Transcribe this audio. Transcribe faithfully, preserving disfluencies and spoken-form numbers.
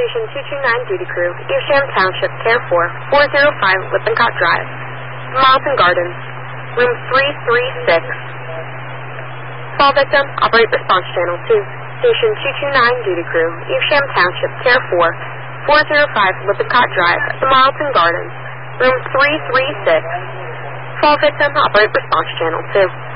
Station two two nine Duty Crew, Evesham Township, Care four, four oh five Lippincott Drive, Marlton Gardens, room three three six. Fall victim, operate response channel two. Station two two nine Duty Crew, Evesham Township, Care four, four oh five Lippincott Drive, Marlton Gardens, room three three six. Fall victim, operate response channel two.